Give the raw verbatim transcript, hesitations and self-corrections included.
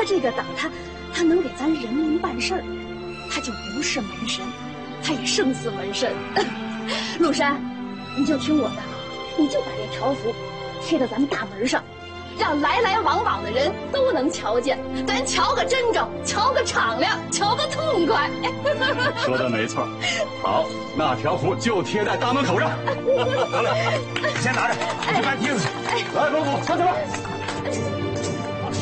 他这个等他，他能给咱人民办事儿，他就不是门神，他也胜似门神。陆山，你就听我的，你就把这条幅贴到咱们大门上，让来来往往的人都能瞧见，咱瞧个真着，瞧个敞亮，瞧个痛快。 说的没错。好，那条幅就贴在大门口上。得了，先拿着，你去搬梯子去。来，龙虎，上去吧。